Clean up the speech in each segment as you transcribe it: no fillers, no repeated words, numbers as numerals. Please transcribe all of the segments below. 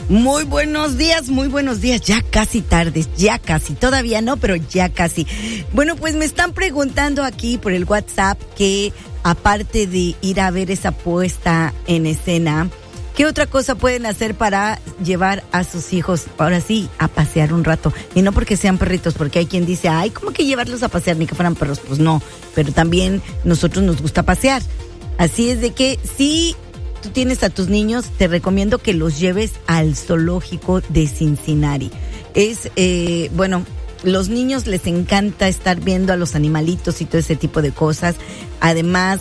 Muy buenos días, ya casi tardes, ya casi, todavía no, pero ya casi. Bueno, pues me están preguntando aquí por el WhatsApp que aparte de ir a ver esa puesta en escena, ¿qué otra cosa pueden hacer para llevar a sus hijos, ahora sí, a pasear un rato? Y no porque sean perritos, porque hay quien dice, ay, ¿cómo que llevarlos a pasear ni que fueran perros? Pues no, pero también nosotros nos gusta pasear. Así es de que si tú tienes a tus niños, te recomiendo que los lleves al zoológico de Cincinnati. Los niños les encanta estar viendo a los animalitos y todo ese tipo de cosas. Además,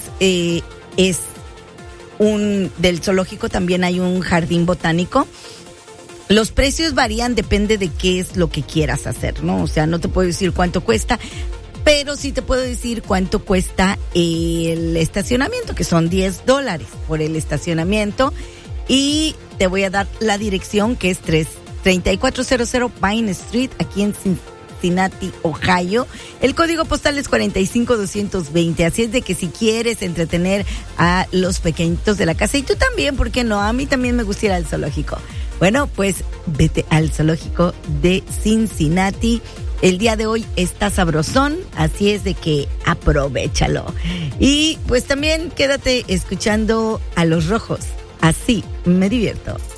del zoológico también hay un jardín botánico. Los precios varían, depende de qué es lo que quieras hacer, ¿no? O sea, no te puedo decir cuánto cuesta, pero sí te puedo decir cuánto cuesta el estacionamiento, que son $10 por el estacionamiento. Y te voy a dar la dirección, que es 3400 Pine Street, aquí en Cincinnati, Ohio. El código postal es 45220. Así es de que si quieres entretener a los pequeñitos de la casa, y tú también, ¿por qué no? A mí también me gusta ir al zoológico. Bueno, pues vete al zoológico de Cincinnati. El día de hoy está sabrosón, así es de que aprovéchalo. Y pues también quédate escuchando a Los Rojos. Así me divierto.